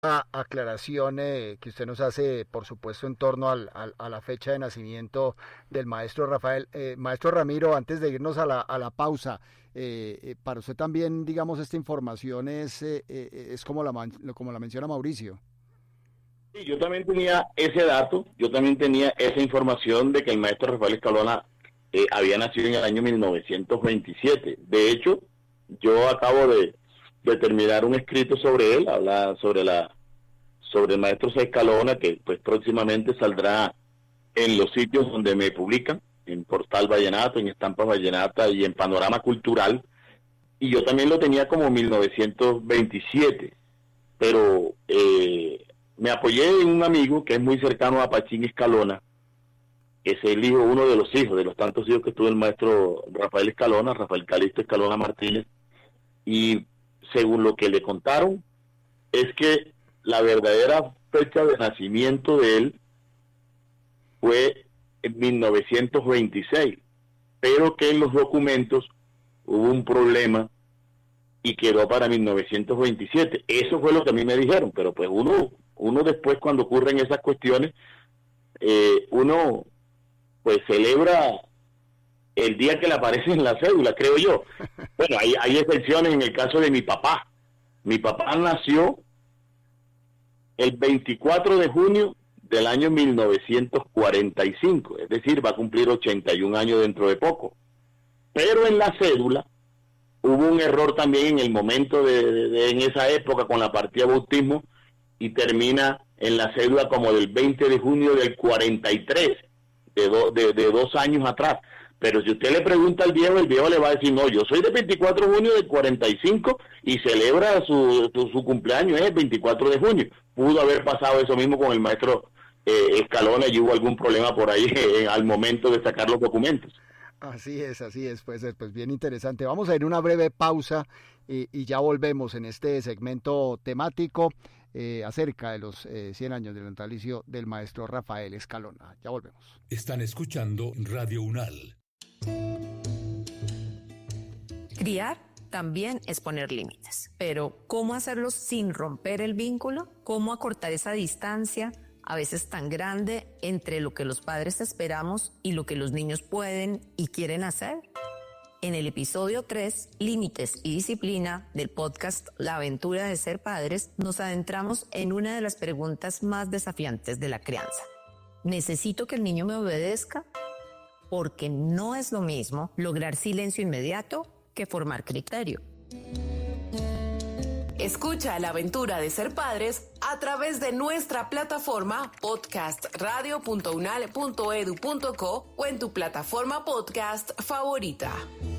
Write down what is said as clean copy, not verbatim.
Aclaración que usted nos hace, por supuesto, en torno a la fecha de nacimiento del maestro Rafael. Maestro Ramiro, antes de irnos a la pausa, para usted también, digamos, esta información es como la menciona Mauricio. Sí, yo también tenía ese dato, yo también tenía esa información de que el maestro Rafael Escalona había nacido en el año 1927. De hecho, yo acabo de terminar un escrito sobre él, habla sobre el maestro Escalona, que pues próximamente saldrá en los sitios donde me publican, en Portal Vallenato, en Estampas Vallenata y en Panorama Cultural, y yo también lo tenía como 1927, pero me apoyé en un amigo que es muy cercano a Pachín Escalona, que es el hijo, uno de los tantos hijos que tuvo el maestro Rafael Escalona, Rafael Calixto Escalona Martínez, y según lo que le contaron, es que la verdadera fecha de nacimiento de él fue en 1926, pero que en los documentos hubo un problema y quedó para 1927. Eso fue lo que a mí me dijeron, pero pues uno después, cuando ocurren esas cuestiones, uno pues celebra el día que le aparece en la cédula, creo yo. Bueno, hay excepciones en el caso de mi papá. Mi papá nació el 24 de junio del año 1945, es decir, va a cumplir 81 años dentro de poco. Pero en la cédula hubo un error también en el momento en esa época con la partida de bautismo, y termina en la cédula como del 20 de junio del 43, de 2 años atrás. Pero si usted le pregunta al viejo, el viejo le va a decir, no, yo soy de 24 de junio del 45 y celebra su cumpleaños el 24 de junio. Pudo haber pasado eso mismo con el maestro Escalona, y hubo algún problema por ahí al momento de sacar los documentos. Así es, pues bien interesante. Vamos a ir a una breve pausa y ya volvemos en este segmento temático acerca de los 100 años del natalicio del maestro Rafael Escalona. Ya volvemos. Están escuchando Radio UNAL. Criar también es poner límites, pero ¿cómo hacerlos sin romper el vínculo? ¿Cómo acortar esa distancia, a veces tan grande, entre lo que los padres esperamos y lo que los niños pueden y quieren hacer? En el episodio 3, Límites y Disciplina, del podcast La aventura de ser padres, nos adentramos en una de las preguntas más desafiantes de la crianza. ¿Necesito que el niño me obedezca? Porque no es lo mismo lograr silencio inmediato que formar criterio. Escucha La aventura de ser padres a través de nuestra plataforma podcastradio.unal.edu.co o en tu plataforma podcast favorita.